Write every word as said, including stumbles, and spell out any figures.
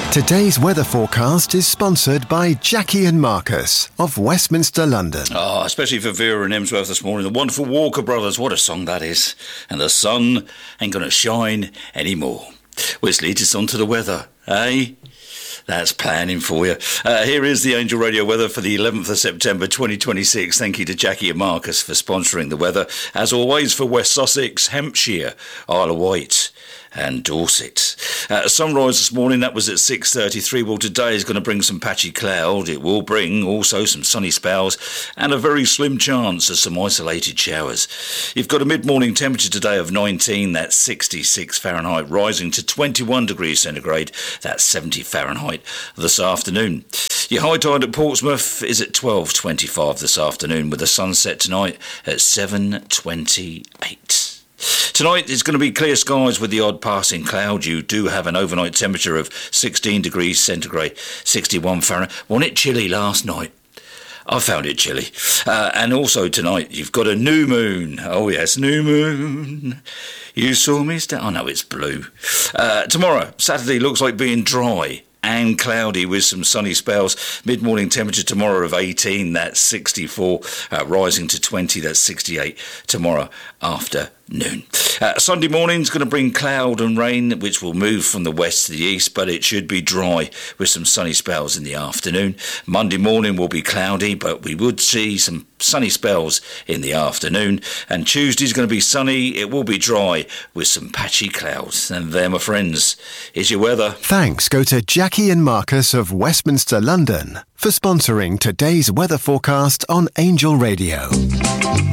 Today's weather forecast is sponsored by Jackie and Marcus of Westminster, London. Oh, especially for Vera and Emsworth this morning. The wonderful Walker Brothers. What a song that is. And the sun ain't going to shine anymore. Which leads us on to the weather, eh? That's planning for you. Uh, here is the Angel Radio weather for the eleventh of September twenty twenty-six. Thank you to Jackie and Marcus for sponsoring the weather. As always, for West Sussex, Hampshire, Isle of Wight and Dorset. Uh, sunrise this morning, that was at six thirty-three. Well, today is going to bring some patchy cloud. It will bring also some sunny spells and a very slim chance of some isolated showers. You've got a mid-morning temperature today of nineteen, that's sixty-six Fahrenheit, rising to twenty-one degrees centigrade, that's seventy Fahrenheit this afternoon. Your high tide at Portsmouth is at twelve twenty-five this afternoon, with the sunset tonight at seven twenty-eight. Tonight it's going to be clear skies with the odd passing cloud. You do have an overnight temperature of sixteen degrees centigrade, sixty-one Fahrenheit. Wasn't it chilly last night? I found it chilly. Uh, and also tonight you've got a new moon. Oh yes, new moon. You saw me stand... Oh no, it's blue. Uh, tomorrow, Saturday, looks like being dry and cloudy with some sunny spells. Mid-morning temperature tomorrow of eighteen, that's sixty-four, uh, rising to twenty, that's sixty-eight tomorrow afternoon. Uh, Sunday morning's going to bring cloud and rain, which will move from the west to the east, but it should be dry with some sunny spells in the afternoon. Monday morning will be cloudy, but we would see some sunny spells in the afternoon. And Tuesday's going to be sunny, it will be dry with some patchy clouds. And there, my friends, is your weather. Thanks go to Jackie and Marcus of Westminster, London for sponsoring today's weather forecast on Angel Radio.